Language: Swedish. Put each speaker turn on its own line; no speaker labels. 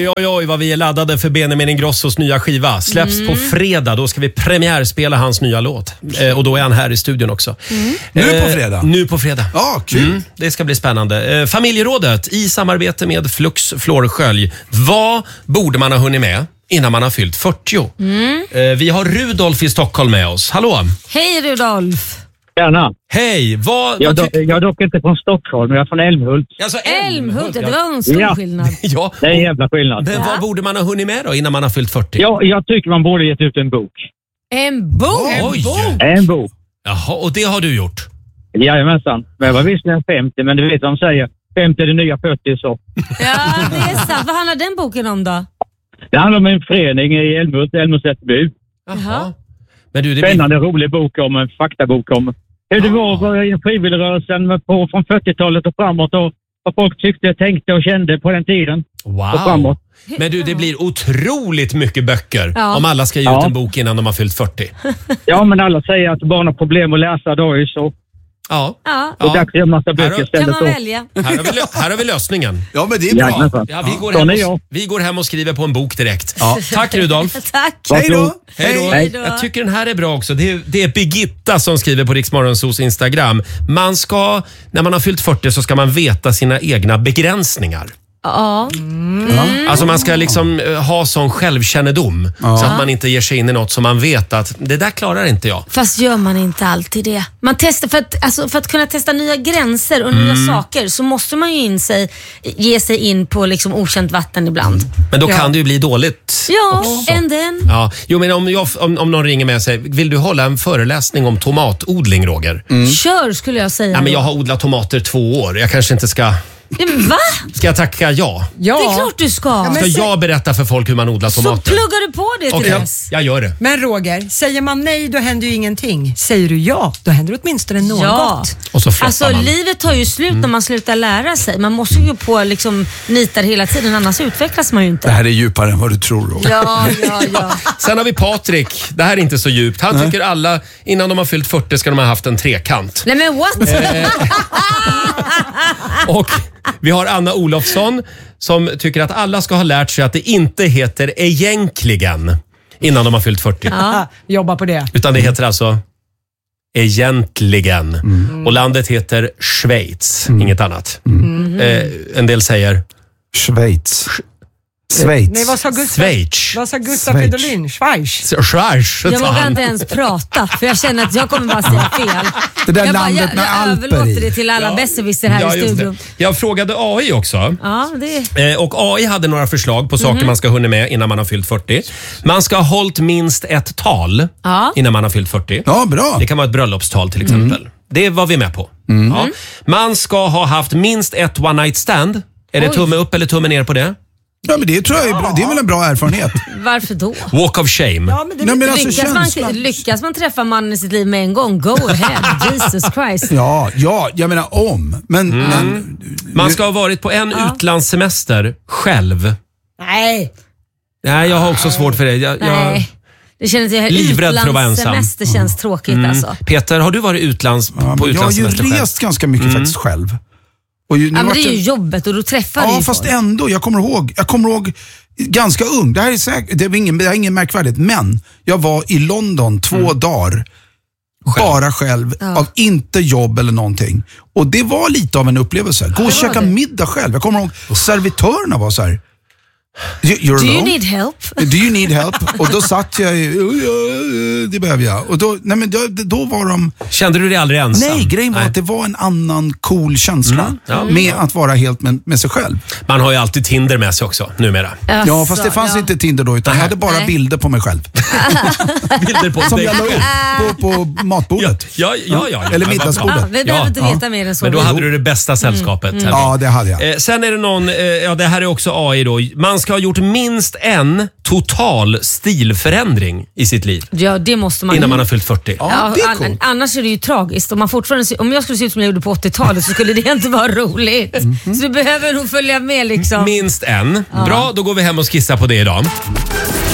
Oj, vad vi är laddade för Benjamin Ingrossos nya skiva. Släpps på fredag, då ska vi premiärspela hans nya låt. Och då är han här i studion också.
Nu på fredag?
Nu på fredag.
Ja, kul.
Det ska bli spännande. Familjerådet i samarbete med Flux Flårskölj. Vad borde man ha hunnit med innan man har fyllt 40? Vi har Rudolf i Stockholm med oss. Hallå!
Hej Rudolf!
Gärna.
Hej!
Jag är dock inte från Stockholm, jag är från Älmhult.
Alltså,
Älmhult, det var en stor skillnad.
Ja.
Det är en jävla skillnad.
Men vad borde man ha hunnit med då innan man har fyllt 40?
Ja, jag tycker man borde gett ut en bok.
En bok?
Oj!
En bok.
Jaha, och det har du gjort?
Jajamensan. Men jag var visserligen 50, men du vet vad de säger. 50 är det nya 40, så.
Ja, det är sant. Vad handlar den boken om då?
Det handlar om en förening i Älmhults Sättby.
Jaha. Men du,
Spännande, rolig bok om en faktabok om hur det var i frivilligrörelsen från 40-talet och framåt och vad folk tyckte, tänkte och kände på den tiden.
Wow.
Och framåt.
Men du, det blir otroligt mycket böcker om alla ska ge ut en bok innan de har fyllt 40.
Ja, men alla säger att barn har problem att läsa då är så.
Ja.
Och dags att göra en massa böcker istället.
Kan man välja?
Här har vi lösningen.
Ja, men det är bra.
Ja, vi går hem och skriver på en bok direkt.
Ja.
Tack Rudolf.
Tack.
Hej då.
Hej då. Jag tycker den här är bra också. Det är Birgitta som skriver på Riksmorgonsos Instagram. När man har fyllt 40 så ska man veta sina egna begränsningar.
Ja.
Alltså man ska liksom ha sån självkännedom så att man inte ger sig in i något som man vet att det där klarar inte jag.
Fast gör man inte alltid det. Man testar för att kunna testa nya gränser och nya saker så måste man ju ge sig in på liksom okänt vatten ibland.
Men då kan det ju bli dåligt.
Ja, den.
Ja. Jo, men om någon ringer med och säger, vill du hålla en föreläsning om tomatodling, Roger?
Kör skulle jag säga.
Ja, men jag har odlat tomater 2 år. Jag kanske inte ska...
Va?
Ska jag tacka ja?
Ja. Det är klart du ska.
Ska jag berätta för folk hur man odlar tomater?
Så pluggar du på det till dess.
Jag gör det.
Men Roger, säger man nej då händer ju ingenting. Säger du ja, då händer åtminstone något.
Ja.
Och så flappar man.
Livet tar ju slut när man slutar lära sig. Man måste ju på liksom nitar hela tiden, annars utvecklas man ju inte.
Det här är djupare än vad du tror, Roger.
Ja.
Sen har vi Patrik. Det här är inte så djupt. Han tycker alla, innan de har fyllt 40 ska de ha haft en trekant.
Nej men what?
Och vi har Anna Olofsson som tycker att alla ska ha lärt sig att det inte heter egentligen innan de har fyllt 40.
Ja. Jobba på det.
Utan det heter alltså egentligen. Och landet heter Schweiz, inget annat. En del säger
Schweiz.
Nej, vad sa Gustav?
Schweiz.
Vad sa Gustav Fridolin? Schweiz.
Schweiz.
Jag vågar inte ens prata för jag känner att jag kommer bara säga fel.
Det där landet med
jag
alper
överlåter det
i.
till alla besserwisser här i studion.
Jag frågade AI också.
Ja, det...
Och AI hade några förslag på saker man ska hunna med innan man har fyllt 40. Man ska ha hållit minst ett tal innan man har fyllt 40.
Ja, bra.
Det kan vara ett bröllopstal till exempel. Det var vi med på. Ja. Man ska ha haft minst ett one night stand. Är det tumme upp eller tumme ner på det?
Ja, men det tror jag är bra. Det är väl en bra erfarenhet.
Varför då?
Walk of shame.
Ja, men det
Lyckas man träffa mannen i sitt liv med en gång? Go ahead, Jesus Christ.
Ja, jag menar om. Men
Man ska ha varit på en utlandssemester själv.
Nej,
jag har också svårt för det.
Nej. Det känns att
livrädd för att vara ensam.
Utlandssemester känns tråkigt alltså.
Peter, har du varit på utlandssemester
jag har ju
själv?
rest ganska mycket faktiskt själv. Och
men det är ju jobbet och då träffar du ju
fast
folk.
ändå, jag kommer ihåg ganska ung. Det här är säkert, det är ingen märkvärdigt, men jag var i London 2 dagar bara själv, av inte jobb eller någonting. Och det var lite av en upplevelse. Gå och käka middag själv. Jag kommer ihåg, servitörerna var så här:
Do you need help?
Do you need help? Och då satt jag det behöver jag. Och då var de...
Kände du dig aldrig ensam?
Nej, grejen var att det var en annan cool känsla med att vara helt med sig själv.
Man har ju alltid Tinder med sig också, numera.
Ja, fast det fanns inte Tinder då, utan jag hade bara bilder på mig själv.
Bilder på
som jag la upp på matbordet.
Ja.
Eller middagsbordet.
Vi behöver inte veta mer än så.
Men då hade du det bästa sällskapet.
Ja, det hade jag.
Sen är det någon, det här är också AI då. Man ska ha gjort minst en total stilförändring i sitt liv.
Ja, det måste man.
Innan man har fyllt 40.
Ja, det är coolt.
Annars är det ju tragiskt. Om jag skulle se ut som jag gjorde på 80-talet så skulle det inte vara roligt. Så du behöver nog följa med liksom.
Minst en. Bra, då går vi hem och skissar på det idag.